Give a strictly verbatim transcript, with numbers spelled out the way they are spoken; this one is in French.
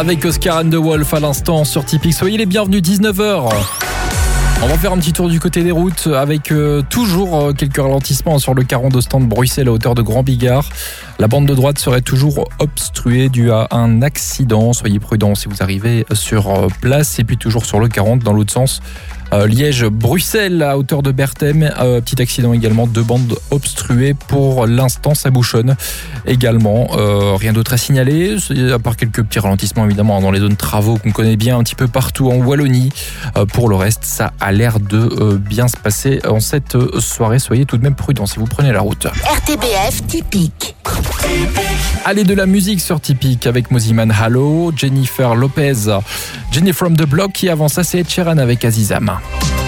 avec Oscar and the Wolf à l'instant sur Typique. Soyez les bienvenus, dix-neuf heures. On va faire un petit tour du côté des routes avec euh, toujours euh, quelques ralentissements sur le quarante de stand Bruxelles à hauteur de Grand Bigard. La bande de droite serait toujours obstruée due à un accident. Soyez prudents si vous arrivez sur euh, place. Et puis toujours sur le quarante dans l'autre sens. Euh, Liège-Bruxelles à hauteur de Berthem. Euh, petit accident également, deux bandes obstruées. Pour l'instant, ça bouchonne également. Euh, rien d'autre à signaler, à part quelques petits ralentissements évidemment dans les zones travaux qu'on connaît bien un petit peu partout en Wallonie. Euh, pour le reste, ça a l'air de euh, bien se passer en cette soirée. Soyez tout de même prudents si vous prenez la route. R T B F Typique. Allez, de la musique sur Typique avec Moziman Halo, Jennifer Lopez, Jenny from the Block qui avance ça, c'est Ed Sheeran avec Azizam.